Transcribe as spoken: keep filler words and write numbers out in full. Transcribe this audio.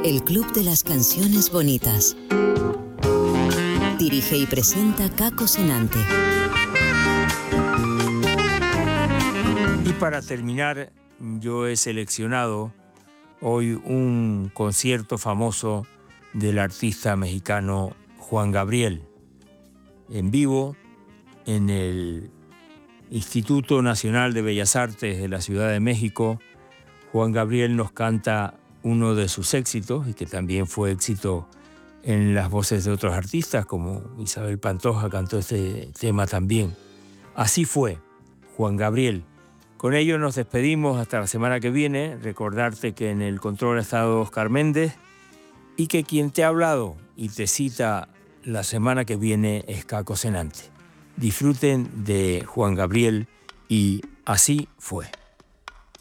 El Club de las Canciones Bonitas. Dirige y presenta Caco Senante. Y para terminar, yo he seleccionado hoy un concierto famoso del artista mexicano Juan Gabriel, en vivo en el Instituto Nacional de Bellas Artes de la Ciudad de México. Juan Gabriel nos canta uno de sus éxitos, y que también fue éxito en las voces de otros artistas, como Isabel Pantoja cantó este tema también. Así fue, Juan Gabriel. Con ello nos despedimos hasta la semana que viene. Recordarte que en el control ha estado Oscar Méndez y que quien te ha hablado y te cita la semana que viene es Caco Senante. Disfruten de Juan Gabriel y Así fue.